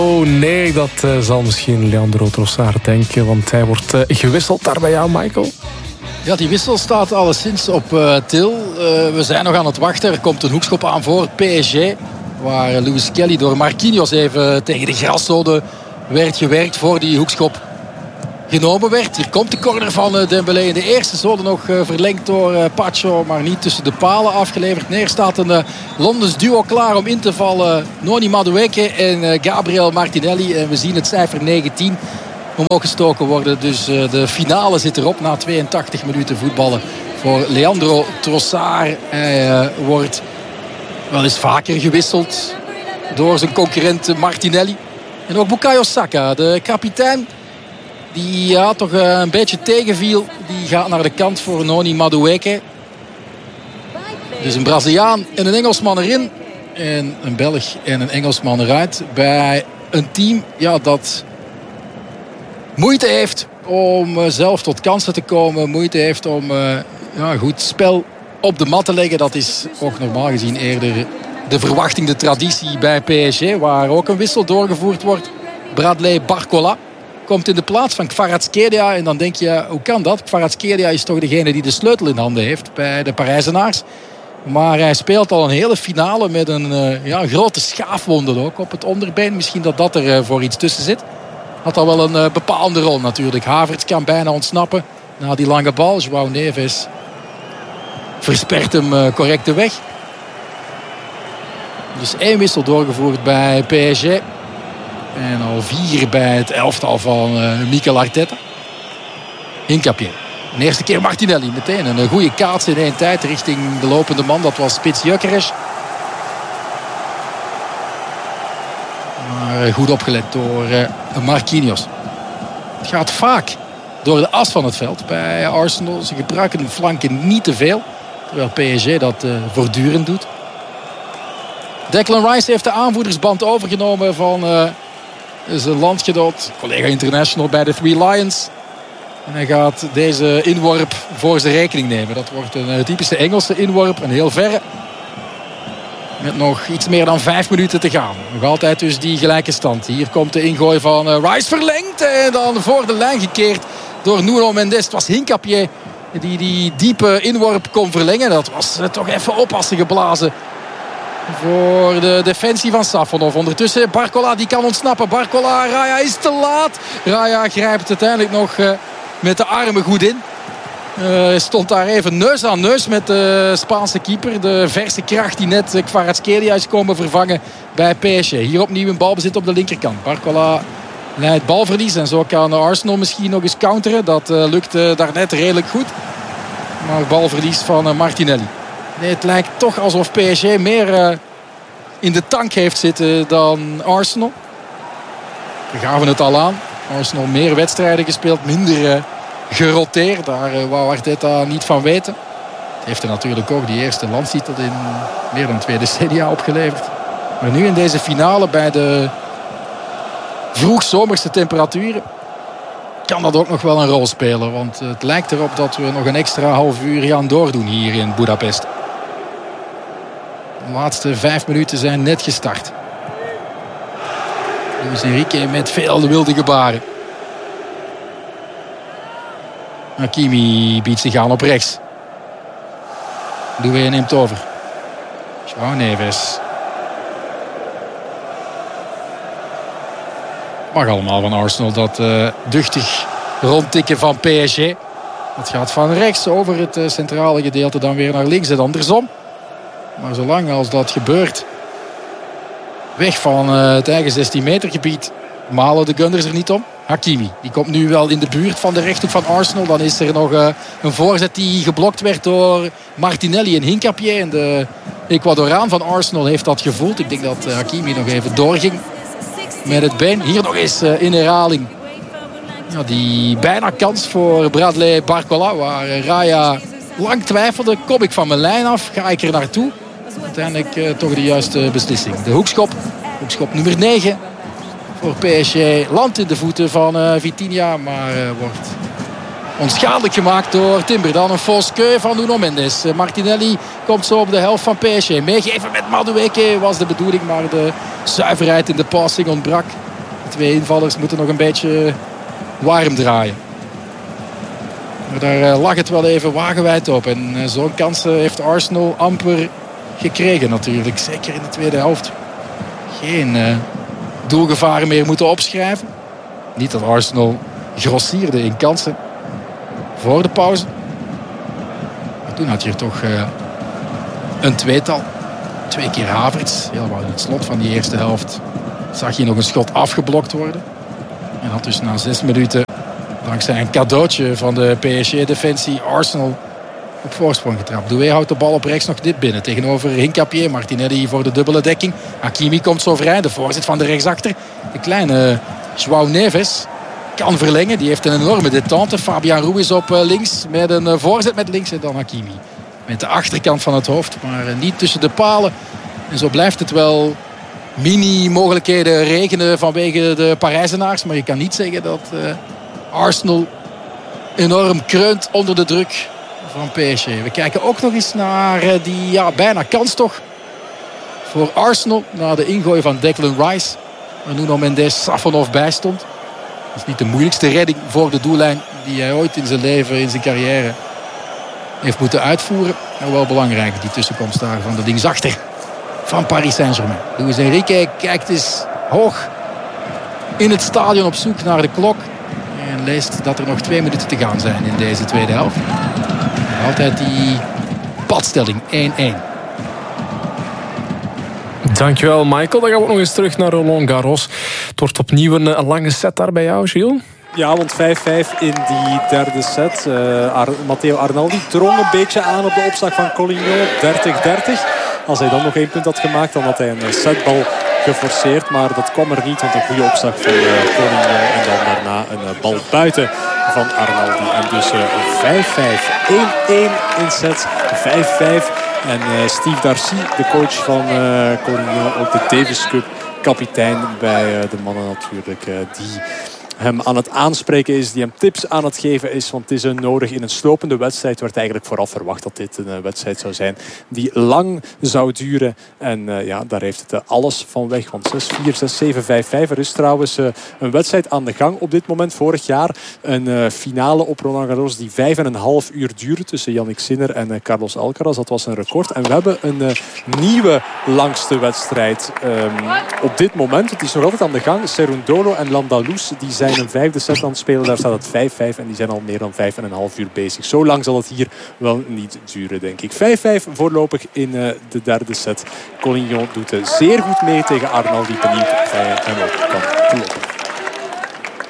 Oh nee, dat zal misschien Leandro Trossard denken, want hij wordt gewisseld daar bij jou, Michael. Ja, die wissel staat alleszins op til. We zijn nog aan het wachten. Er komt een hoekschop aan voor PSG. Waar Lewis Kelly door Marquinhos even tegen de graszode werd gewerkt voor die hoekschop genomen werd. Hier komt de corner van Dembélé. In de eerste zone nog verlengd door Pacho, maar niet tussen de palen afgeleverd. Neer staat een Londens duo klaar om in te vallen. Noni Madueke en Gabriel Martinelli. En we zien het cijfer 19 omhoog gestoken worden. Dus de finale zit erop na 82 minuten voetballen voor Leandro Trossard. Hij wordt wel eens vaker gewisseld door zijn concurrent Martinelli. En ook Bukayo Saka, de kapitein, die toch een beetje tegenviel. Die gaat naar de kant voor Noni Madueke. Dus een Braziliaan en een Engelsman erin. En een Belg en een Engelsman eruit. Bij een team dat moeite heeft om zelf tot kansen te komen. Moeite heeft om goed spel op de mat te leggen. Dat is ook normaal gezien eerder de verwachting, de traditie bij PSG. Waar ook een wissel doorgevoerd wordt. Bradley Barcola komt in de plaats van Kvaratskhelia. En dan denk je, hoe kan dat? Kvaratskhelia is toch degene die de sleutel in handen heeft bij de Parijzenaars. Maar hij speelt al een hele finale met een grote schaafwonde ook op het onderbeen. Misschien dat er voor iets tussen zit. Had al wel een bepaalde rol natuurlijk. Havertz kan bijna ontsnappen na die lange bal. João Neves verspert hem correct de weg. Dus 1 wissel doorgevoerd bij PSG. En al 4 bij het elftal van Mikel Arteta. Hincapié. De eerste keer Martinelli meteen. Een goede kaats in 1 tijd richting de lopende man. Dat was Spits Gyökeres. Maar goed opgelet door Marquinhos. Het gaat vaak door de as van het veld bij Arsenal. Ze gebruiken de flanken niet te veel. Terwijl PSG dat voortdurend doet. Declan Rice heeft de aanvoerdersband overgenomen van zijn landgenoot, collega international bij de Three Lions. En hij gaat deze inworp voor zijn rekening nemen. Dat wordt een typische Engelse inworp, een heel verre. Met nog iets meer dan 5 minuten te gaan. Nog altijd dus die gelijke stand. Hier komt de ingooi van Rice verlengd. En dan voor de lijn gekeerd door Nuno Mendes. Het was Hincapié die diepe inworp kon verlengen. Dat was toch even oppassen geblazen voor de defensie van Safonov. Ondertussen Barcola die kan ontsnappen. Barcola, Raya is te laat. Raya grijpt uiteindelijk nog met de armen goed in. Stond daar even neus aan neus met de Spaanse keeper. De verse kracht die net Kvaratskhelia is komen vervangen bij PSG. Hier opnieuw een balbezit op de linkerkant. Barcola leidt balverlies. En zo kan Arsenal misschien nog eens counteren. Dat lukte daarnet redelijk goed. Maar balverlies van Martinelli. Nee, het lijkt toch alsof PSG meer in de tank heeft zitten dan Arsenal. We gaven het al aan. Arsenal meer wedstrijden gespeeld, minder geroteerd. Daar wou Arteta niet van weten. Het heeft er natuurlijk ook die eerste landstitel in meer dan 2 decennia opgeleverd. Maar nu in deze finale bij de vroegzomerse temperaturen kan dat ook nog wel een rol spelen. Want het lijkt erop dat we nog een extra half uur gaan doordoen hier in Budapest. De laatste 5 minuten zijn net gestart. Luis Enrique met veel wilde gebaren. Hakimi biedt zich aan op rechts. Doué neemt over. João Neves. Mag allemaal van Arsenal dat duchtig rondtikken van PSG. Dat gaat van rechts over het centrale gedeelte dan weer naar links en andersom. Maar zolang als dat gebeurt, weg van het eigen 16 meter gebied, malen de Gunners er niet om. Hakimi, die komt nu wel in de buurt van de rechthoek van Arsenal. Dan is er nog een voorzet die geblokt werd door Martinelli en Hincapié. En de Ecuadoraan van Arsenal heeft dat gevoeld. Ik denk dat Hakimi nog even doorging met het been. Hier nog eens in herhaling. Ja, die bijna kans voor Bradley Barcola. Waar Raya lang twijfelde. Kom ik van mijn lijn af? Ga ik er naartoe? Uiteindelijk toch de juiste beslissing. De hoekschop. Hoekschop nummer 9. Voor PSG landt in de voeten van Vitinha. Maar wordt onschadelijk gemaakt door Timber. Dan een Fosque van Nuno Mendes. Martinelli komt zo op de helft van PSG. Meegeven met Madueke was de bedoeling. Maar de zuiverheid in de passing ontbrak. De 2 invallers moeten nog een beetje warm draaien. Maar daar lag het wel even wagenwijd op. En zo'n kansen heeft Arsenal amper gekregen natuurlijk. Zeker in de tweede helft. Geen doelgevaren meer moeten opschrijven. Niet dat Arsenal grossierde in kansen voor de pauze. Maar toen had je toch een tweetal. 2 keer Havertz. Helemaal in het slot van die eerste helft zag je nog een schot afgeblokt worden. En had dus na 6 minuten, dankzij een cadeautje van de PSG-defensie, Arsenal op voorsprong getrapt. Doué houdt de bal op rechts nog dit binnen. Tegenover Hincapié. Martinelli voor de dubbele dekking. Hakimi komt zo vrij. De voorzet van de rechtsachter. De kleine João Neves kan verlengen. Die heeft een enorme détente. Fabian Ruiz op links. Met een voorzet met links. En dan Hakimi. Met de achterkant van het hoofd. Maar niet tussen de palen. En zo blijft het wel mini-mogelijkheden regenen vanwege de Parijzenaars. Maar je kan niet zeggen dat Arsenal enorm kreunt onder de druk van PSG. We kijken ook nog eens naar die bijna kans toch voor Arsenal. Na de ingooi van Declan Rice. Waar Nuno Mendes Safonov bij stond. Dat is niet de moeilijkste redding voor de doellijn die hij ooit in zijn leven, in zijn carrière heeft moeten uitvoeren. Maar wel belangrijk, die tussenkomst daar van de linksachter van Paris Saint-Germain. Luis Enrique kijkt eens hoog in het stadion op zoek naar de klok. En leest dat er nog 2 minuten te gaan zijn in deze tweede helft. Altijd die padstelling 1-1. Dankjewel, Michael. Dan gaan we nog eens terug naar Roland Garros. Het wordt opnieuw een lange set daar bij jou, Gilles. Ja, want 5-5 in die derde set. Matteo Arnaldi drong een beetje aan op de opslag van Collignon. 30-30. Als hij dan nog 1 punt had gemaakt, dan had hij een setbal geforceerd. Maar dat kwam er niet, want een goede opslag van Collignon. En dan daarna een bal buiten van Arnaldi. En dus 5-5. 1-1 in set. 5-5. En Steve Darcy, de coach van Collignon, ook de Davis Cup kapitein bij de mannen natuurlijk, die hem aan het aanspreken is, die hem tips aan het geven is. Want het is nodig in een slopende wedstrijd. Werd eigenlijk vooraf verwacht dat dit een wedstrijd zou zijn die lang zou duren. En daar heeft het alles van weg. Want 6-4, 6-7, 5-5. Er is trouwens een wedstrijd aan de gang op dit moment. Vorig jaar een finale op Roland Garros die 5,5 uur duurde tussen Jannik Sinner en Carlos Alcaraz. Dat was een record. En we hebben een nieuwe langste wedstrijd op dit moment. Het is nog altijd aan de gang. Cerundolo en Landalus, die zijn een 5e set aan het spelen. Daar staat het 5-5 en die zijn al meer dan 5,5 uur bezig. Zo lang zal het hier wel niet duren, denk ik. 5-5 voorlopig in de derde set. Collignon doet zeer goed mee tegen Arnaldi. Benieuwd of hij hem ook kan kloppen.